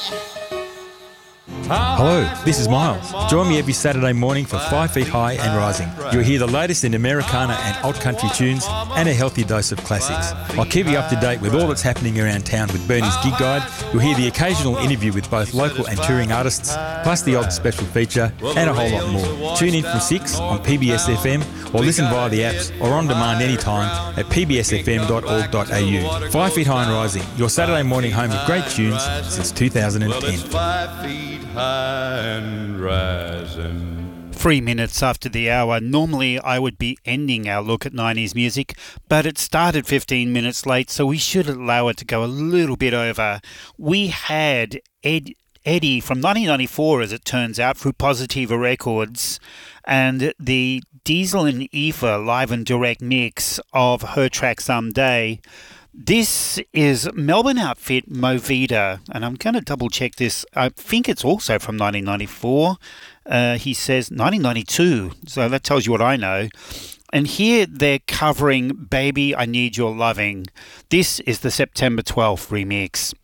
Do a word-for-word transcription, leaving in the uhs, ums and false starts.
Hello, this is Miles. Join me every Saturday morning for Five Feet High and Rising. You'll hear the latest in Americana and alt country tunes and a healthy dose of classics. I'll keep you up to date with all that's happening around town with Bernie's Gig Guide. You'll hear the occasional interview with both local and touring artists, plus the odd special feature and a whole lot more. Tune in from six on P B S F M or listen via the apps or on demand anytime at p b s f m dot org dot a u. Five Feet High and Rising, your Saturday morning home of great tunes since two thousand ten. And rising. Three minutes after the hour. Normally I would be ending our look at nineties music, but it started fifteen minutes late, so we should allow it to go a little bit over. We had Ed, Eddie from nineteen ninety-four, as it turns out, through Positiva Records, and the Diesel and Aoife live and direct mix of her track Someday. This is Melbourne outfit Movida, and I'm going to double check this. I think it's also from nineteen ninety-four. Uh, he says nineteen ninety-two, so that tells you what I know. And here they're covering Baby I Need Your Loving. This is the September twelfth remix.